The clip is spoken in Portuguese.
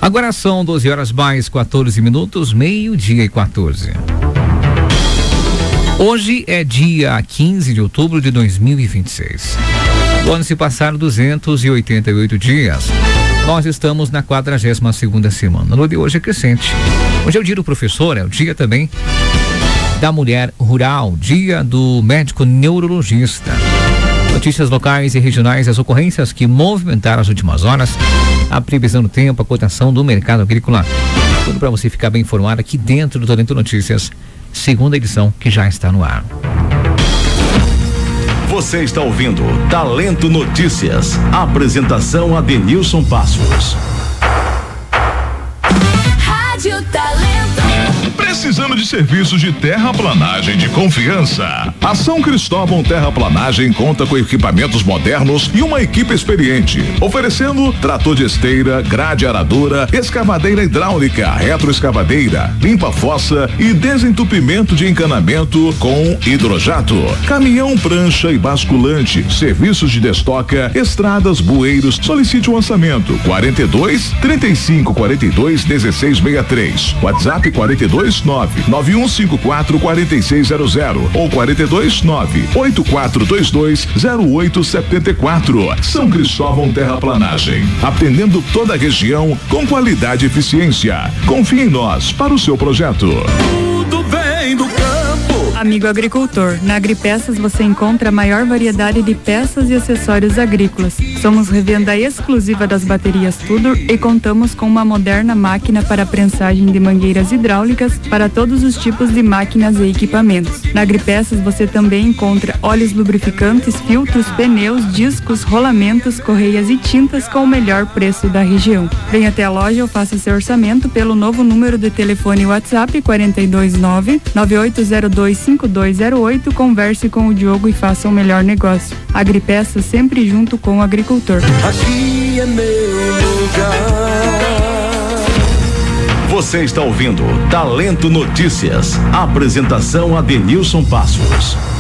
Agora são 12 horas mais 14 minutos, meio-dia e 14. Hoje é dia 15 de outubro de 2026. O ano se passaram 288 dias. Nós estamos na 42ª semana. A lua de hoje é crescente. Hoje é o dia do professor, é o dia também da mulher rural, dia do médico neurologista. Notícias locais e regionais, as ocorrências que movimentaram as últimas horas, a previsão do tempo, a cotação do mercado agrícola. Tudo para você ficar bem informado aqui dentro do Talento Notícias, segunda edição que já está no ar. Você está ouvindo Talento Notícias. Apresentação Adenilson Passos. Rádio Talento. Precisando de serviços de terraplanagem de confiança? A São Cristóvão Terraplanagem conta com equipamentos modernos e uma equipe experiente, oferecendo trator de esteira, grade aradora, escavadeira hidráulica, retroescavadeira, limpa-fossa e desentupimento de encanamento com hidrojato, caminhão, prancha e basculante, serviços de destoca, estradas, bueiros. Solicite o orçamento 42 35 42 16 63, WhatsApp 42 9154 4600 ou 42 8422 0874. São Cristóvão Terraplanagem, atendendo toda a região com qualidade e eficiência. Confie em nós para o seu projeto. Tudo vem do campo. Amigo agricultor, na Agripeças você encontra a maior variedade de peças e acessórios agrícolas. Somos revenda exclusiva das baterias Tudor e contamos com uma moderna máquina para prensagem de mangueiras hidráulicas para todos os tipos de máquinas e equipamentos. Na Agripeças você também encontra óleos lubrificantes, filtros, pneus, discos, rolamentos, correias e tintas com o melhor preço da região. Venha até a loja ou faça seu orçamento pelo novo número de telefone WhatsApp 429-9802-5208. Converse com o Diogo e faça o melhor negócio. Agripeças, sempre junto com o agricultor. Aqui é meu lugar. Você está ouvindo Talento Notícias. Apresentação Adenilson Passos.